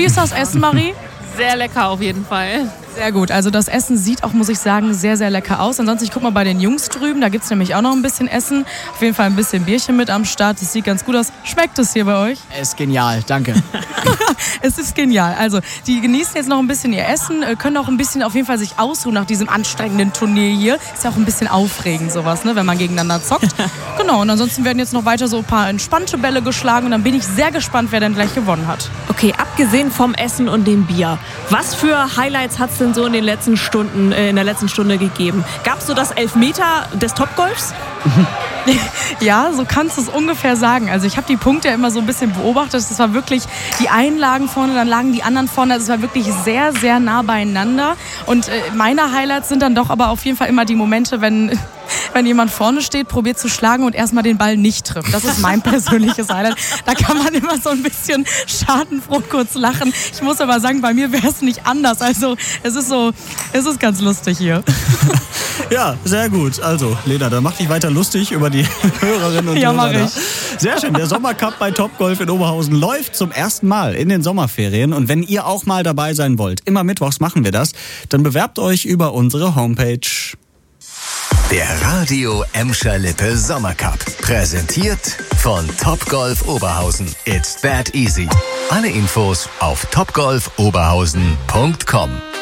Wie ist das Essen, Marie? Sehr lecker auf jeden Fall. Sehr gut. Also das Essen sieht auch, muss ich sagen, sehr, sehr lecker aus. Ansonsten, ich guck mal bei den Jungs drüben, da gibt es nämlich auch noch ein bisschen Essen. Auf jeden Fall ein bisschen Bierchen mit am Start. Das sieht ganz gut aus. Schmeckt es hier bei euch? Es ist genial, danke. Es ist genial. Also die genießen jetzt noch ein bisschen ihr Essen, können auch ein bisschen auf jeden Fall sich ausruhen nach diesem anstrengenden Turnier hier. Ist ja auch ein bisschen aufregend sowas, ne, wenn man gegeneinander zockt. Genau, und ansonsten werden jetzt noch weiter so ein paar entspannte Bälle geschlagen und dann bin ich sehr gespannt, wer denn gleich gewonnen hat. Okay, abgesehen vom Essen und dem Bier, was für Highlights hat es denn so in der letzten Stunde gegeben? Gab es so das Elfmeter des Topgolfs? Ja, so kannst du es ungefähr sagen. Also ich habe die Punkte ja immer so ein bisschen beobachtet. Es war wirklich, die einen lagen vorne, dann lagen die anderen vorne. Also es war wirklich sehr, sehr nah beieinander. Und meine Highlights sind dann doch aber auf jeden Fall immer die Momente, wenn jemand vorne steht, probiert zu schlagen und erstmal den Ball nicht trifft. Das ist mein persönliches Highlight. Da kann man immer so ein bisschen schadenfroh kurz lachen. Ich muss aber sagen, bei mir wäre es nicht anders. Also es ist ganz lustig hier. Ja, sehr gut. Also, Lena, dann mach dich weiter lustig über die Hörerinnen und Ja, Hörer. mach ich. Sehr schön. Der Sommercup bei Topgolf in Oberhausen läuft zum ersten Mal in den Sommerferien. Und wenn ihr auch mal dabei sein wollt, immer mittwochs machen wir das, dann bewerbt euch über unsere Homepage. Der Radio Emscher Lippe Sommercup. Präsentiert von Topgolf Oberhausen. It's that easy. Alle Infos auf topgolfoberhausen.com.